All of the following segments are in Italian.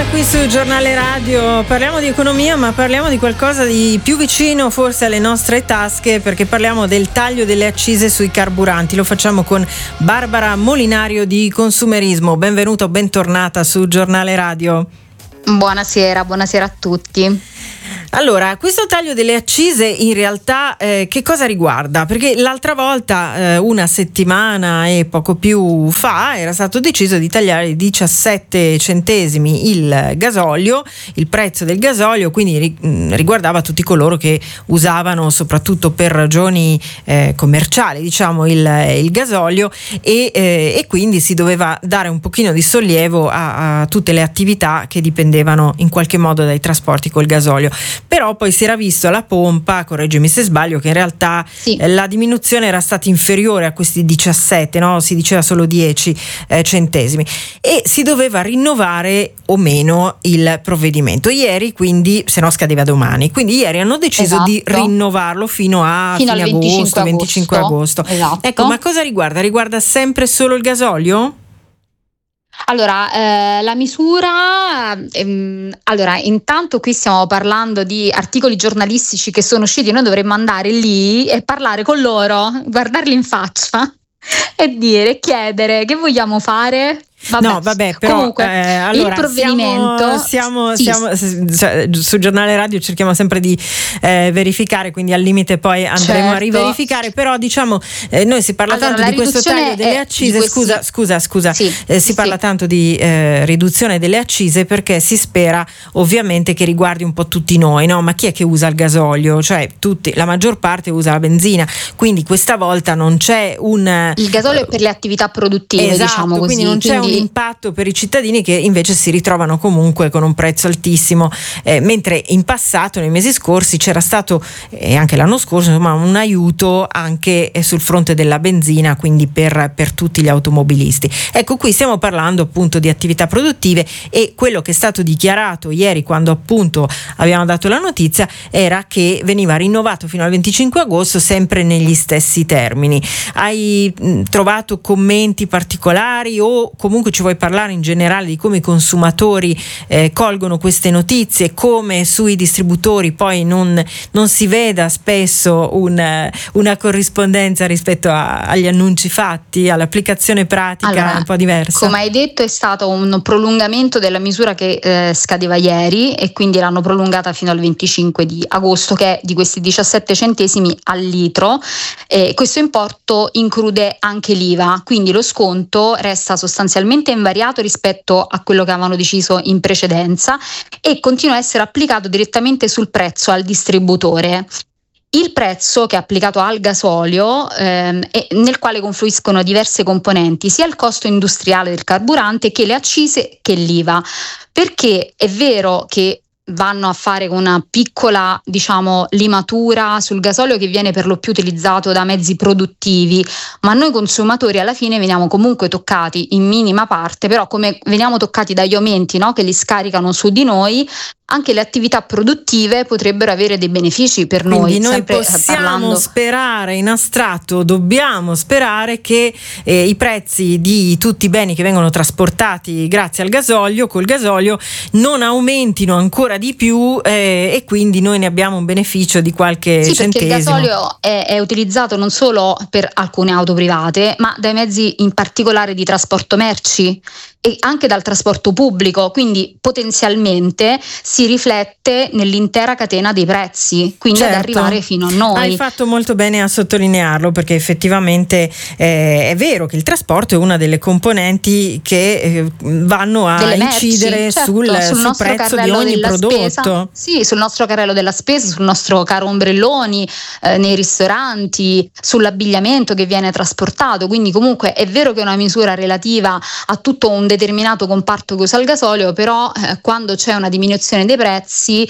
qui su Giornale Radio parliamo di economia, ma parliamo di qualcosa di più vicino forse alle nostre tasche, perché parliamo del taglio delle accise sui carburanti. Lo facciamo con Barbara Molinario di Consumerismo. Benvenuta o bentornata su Giornale Radio. Buonasera a tutti. Allora, questo taglio delle accise in realtà che cosa riguarda? Perché l'altra volta, una settimana e poco più fa, era stato deciso di tagliare 17 centesimi il gasolio, il prezzo del gasolio, quindi riguardava tutti coloro che usavano soprattutto per ragioni commerciali, diciamo, il gasolio e quindi si doveva dare un pochino di sollievo a tutte le attività che dipendevano in qualche modo dai trasporti col gasolio. Però poi si era visto alla pompa, correggimi se sbaglio, che in realtà sì, la diminuzione era stata inferiore a questi 17, no? Si diceva solo 10 centesimi e si doveva rinnovare o meno il provvedimento. Ieri, quindi, se no scadeva domani, quindi ieri hanno deciso di rinnovarlo fino al 25 agosto. Esatto. Ecco, ma cosa riguarda? Riguarda sempre solo il gasolio? Allora, la misura, allora intanto qui stiamo parlando di articoli giornalistici che sono usciti, noi dovremmo andare lì e parlare con loro, guardarli in faccia e chiedere che vogliamo fare. Vabbè, però comunque allora, il provvedimento siamo cioè, su Giornale Radio cerchiamo sempre di verificare, quindi al limite poi andremo a riverificare, però diciamo noi si parla tanto di questo taglio delle accise, scusa, si parla tanto di riduzione delle accise perché si spera ovviamente che riguardi un po' tutti noi, no? Ma chi è che usa il gasolio? Cioè la maggior parte usa la benzina, quindi questa volta non c'è il gasolio è per le attività produttive, esatto, diciamo così, quindi non c'è un impatto per i cittadini che invece si ritrovano comunque con un prezzo altissimo, mentre in passato, nei mesi scorsi, c'era stato e anche l'anno scorso insomma un aiuto anche sul fronte della benzina, quindi per tutti gli automobilisti. Ecco, qui stiamo parlando appunto di attività produttive e quello che è stato dichiarato ieri quando appunto abbiamo dato la notizia era che veniva rinnovato fino al 25 agosto sempre negli stessi termini. Hai trovato commenti particolari o comunque ci vuoi parlare in generale di come i consumatori colgono queste notizie, come sui distributori poi non si veda spesso una corrispondenza rispetto agli annunci fatti, all'applicazione pratica un po' diversa? Come hai detto, è stato un prolungamento della misura che scadeva ieri e quindi l'hanno prolungata fino al 25 di agosto, che è di questi 17 centesimi al litro. Questo importo include anche l'IVA, quindi lo sconto resta sostanzialmente invariato rispetto a quello che avevano deciso in precedenza e continua a essere applicato direttamente sul prezzo al distributore. Il prezzo che è applicato al gasolio nel quale confluiscono diverse componenti, sia il costo industriale del carburante che le accise che l'IVA, perché è vero che vanno a fare una piccola, diciamo, limatura sul gasolio che viene per lo più utilizzato da mezzi produttivi, ma noi consumatori alla fine veniamo comunque toccati in minima parte, però come veniamo toccati dagli aumenti, no, che li scaricano su di noi, anche le attività produttive potrebbero avere dei benefici per noi. Quindi noi possiamo sperare, in astratto dobbiamo sperare che i prezzi di tutti i beni che vengono trasportati grazie al gasolio, col gasolio, non aumentino ancora di più e quindi noi ne abbiamo un beneficio di qualche centesimo. Perché il gasolio è utilizzato non solo per alcune auto private, ma dai mezzi in particolare di trasporto merci e anche dal trasporto pubblico, quindi potenzialmente si riflette nell'intera catena dei prezzi, quindi ad arrivare fino a noi. Hai fatto molto bene a sottolinearlo, perché effettivamente è vero che il trasporto è una delle componenti che vanno a incidere sul prezzo di ogni prodotto. Spesa. Sì, sul nostro carrello della spesa, sul nostro caro ombrelloni nei ristoranti, sull'abbigliamento che viene trasportato, quindi comunque è vero che è una misura relativa a tutto un determinato comparto che usa il gasolio, però quando c'è una diminuzione dei prezzi,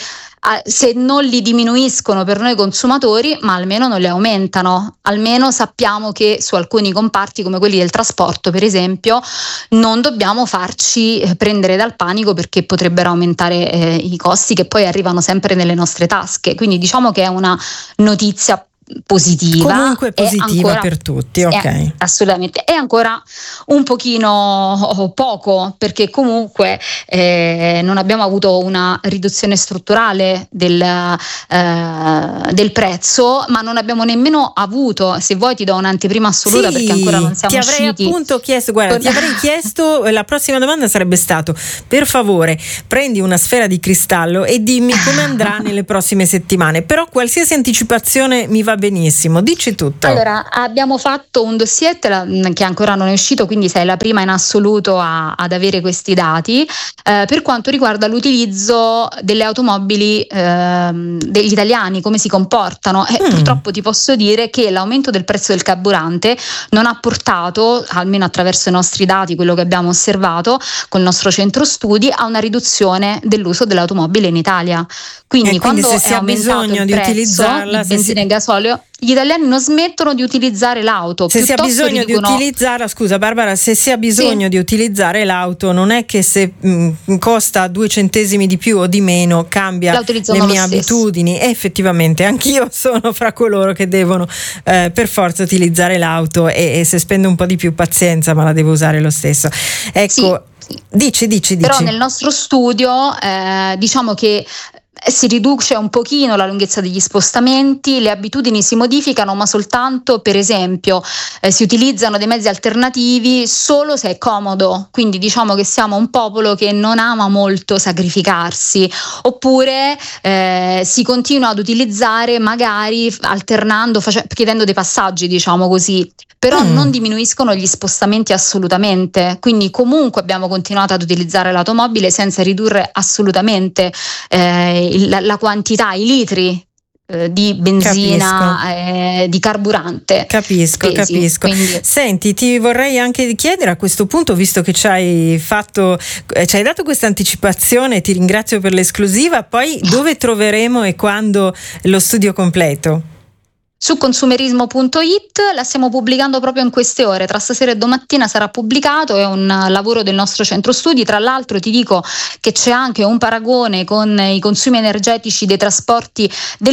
se non li diminuiscono per noi consumatori, ma almeno non li aumentano, almeno sappiamo che su alcuni comparti come quelli del trasporto, per esempio, non dobbiamo farci prendere dal panico perché potrebbero aumentare i costi che poi arrivano sempre nelle nostre tasche. Quindi diciamo che è una notizia positiva. Comunque positiva per tutti, ok. Assolutamente. È ancora un pochino poco, perché comunque non abbiamo avuto una riduzione strutturale del prezzo, ma non abbiamo nemmeno avuto, se vuoi ti do un'anteprima assoluta, perché ancora non siamo usciti. Ti avrei appunto chiesto, guarda, ti avrei chiesto, la prossima domanda sarebbe stato: per favore prendi una sfera di cristallo e dimmi come andrà nelle prossime settimane, però qualsiasi anticipazione mi va benissimo, dici tutto. Allora, abbiamo fatto un dossier che ancora non è uscito, quindi sei la prima in assoluto ad avere questi dati, per quanto riguarda l'utilizzo delle automobili degli italiani, come si comportano. Purtroppo ti posso dire che l'aumento del prezzo del carburante non ha portato, almeno attraverso i nostri dati, quello che abbiamo osservato col nostro centro studi, a una riduzione dell'uso dell'automobile in Italia. Quindi quando se si è ha bisogno di utilizzarla, di benzina e gasolio, gli italiani non smettono di utilizzare l'auto. Se si ha bisogno di utilizzarla, scusa Barbara, se si ha bisogno di utilizzare l'auto, non è che se costa 2 centesimi di più o di meno cambia le mie abitudini. E effettivamente anch'io sono fra coloro che devono per forza utilizzare l'auto, e se spendo un po' di più, pazienza, ma la devo usare lo stesso. Ecco, dici. Però nel nostro studio diciamo che si riduce un pochino la lunghezza degli spostamenti, le abitudini si modificano, ma soltanto, per esempio, si utilizzano dei mezzi alternativi solo se è comodo. Quindi diciamo che siamo un popolo che non ama molto sacrificarsi, oppure si continua ad utilizzare magari alternando, chiedendo dei passaggi, diciamo così. Però non diminuiscono gli spostamenti assolutamente, quindi comunque abbiamo continuato ad utilizzare l'automobile senza ridurre assolutamente la quantità, i litri di benzina, di carburante. Capisco. Quindi. Senti, ti vorrei anche chiedere a questo punto, visto che ci hai dato questa anticipazione, ti ringrazio per l'esclusiva, poi dove troveremo e quando lo studio completo? Su consumerismo.it la stiamo pubblicando proprio in queste ore, tra stasera e domattina sarà pubblicato, è un lavoro del nostro centro studi. Tra l'altro ti dico che c'è anche un paragone con i consumi energetici dei trasporti del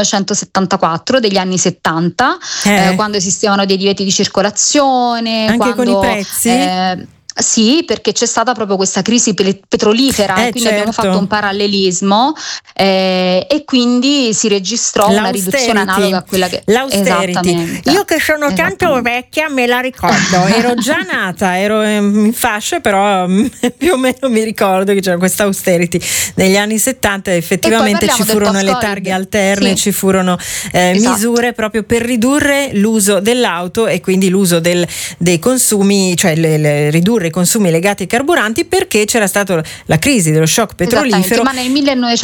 1974, degli anni 70, quando esistevano dei divieti di circolazione, anche con i prezzi? Sì, perché c'è stata proprio questa crisi petrolifera, e quindi abbiamo fatto un parallelismo, e quindi si registrò una riduzione analoga a quella che l'austerity. Io che sono tanto vecchia me la ricordo, ero già nata, ero in fascia, però più o meno mi ricordo che c'era questa austerity negli anni 70. Effettivamente ci furono le targhe alterne, ci furono misure proprio per ridurre l'uso dell'auto e quindi l'uso dei consumi, cioè ridurre i consumi legati ai carburanti, perché c'era stata la crisi dello shock petrolifero. Ma nel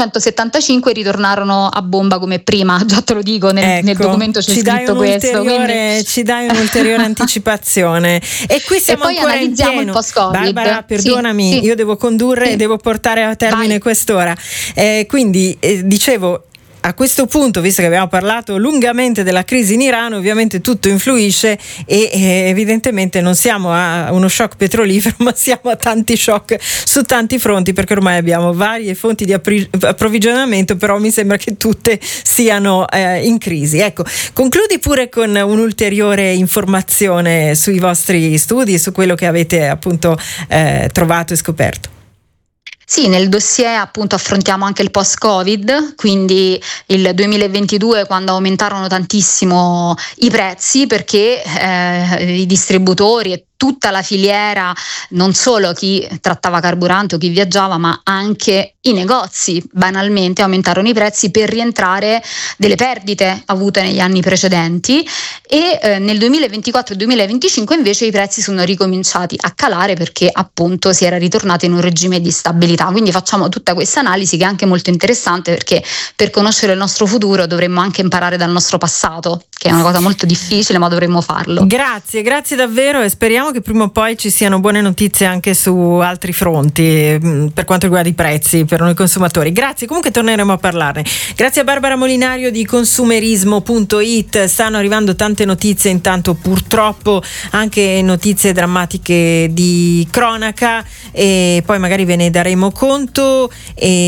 1975 ritornarono a bomba come prima, già te lo dico, nel documento c'è scritto questo. Ci dai un'ulteriore anticipazione. E qui siamo ancora in pieno. Il post-Covid. Barbara, perdonami, io devo condurre, devo portare a termine quest'ora. Quindi dicevo, a questo punto, visto che abbiamo parlato lungamente della crisi in Iran, ovviamente tutto influisce e evidentemente non siamo a uno shock petrolifero, ma siamo a tanti shock su tanti fronti, perché ormai abbiamo varie fonti di approvvigionamento, però mi sembra che tutte siano in crisi. Ecco, concludi pure con un'ulteriore informazione sui vostri studi, su quello che avete appunto trovato e scoperto. Sì, nel dossier appunto affrontiamo anche il post-Covid, quindi il 2022, quando aumentarono tantissimo i prezzi, perché i distributori e tutta la filiera, non solo chi trattava carburante o chi viaggiava, ma anche i negozi banalmente aumentarono i prezzi per rientrare delle perdite avute negli anni precedenti, e nel 2024 e 2025 invece i prezzi sono ricominciati a calare, perché appunto si era ritornati in un regime di stabilità. Quindi facciamo tutta questa analisi, che è anche molto interessante, perché per conoscere il nostro futuro dovremmo anche imparare dal nostro passato, che è una cosa molto difficile, ma dovremmo farlo. Grazie davvero, e speriamo che prima o poi ci siano buone notizie anche su altri fronti per quanto riguarda i prezzi per noi consumatori. Grazie, comunque torneremo a parlarne. Grazie a Barbara Molinario di consumerismo.it. Stanno arrivando tante notizie, intanto purtroppo anche notizie drammatiche di cronaca, e poi magari ve ne daremo conto. E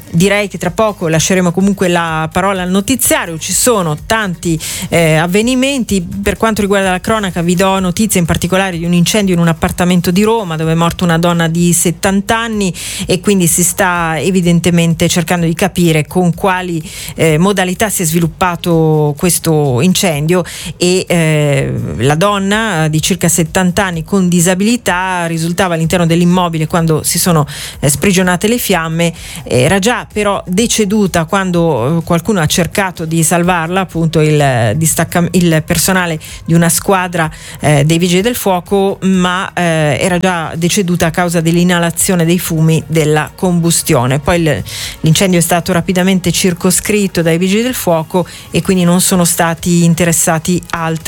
direi che tra poco lasceremo comunque la parola al notiziario. Ci sono tanti avvenimenti. Per quanto riguarda la cronaca vi do notizie in particolare di un incendio in un appartamento di Roma dove è morta una donna di 70 anni e quindi si sta evidentemente cercando di capire con quali modalità si è sviluppato questo incendio e la donna di circa 70 anni con disabilità risultava all'interno dell'immobile quando si sono sprigionate le fiamme, era già però deceduta quando qualcuno ha cercato di salvarla, appunto il personale di una squadra dei vigili del fuoco, ma era già deceduta a causa dell'inalazione dei fumi della combustione. Poi l'incendio è stato rapidamente circoscritto dai vigili del fuoco e quindi non sono stati interessati altri